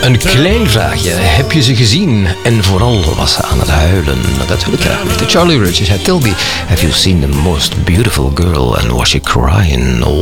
Een klein vraagje. Heb je ze gezien? En vooral was ze aan het huilen? Dat wil ik graag weten. Charlie Rich said, tell me, have you seen the most beautiful girl and was she crying?